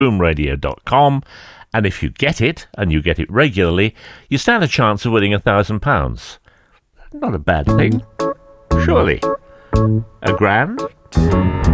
boomradio.com, and if you get it, and you get it regularly, you stand a chance of winning £1,000. Not a bad thing, surely. £1,000?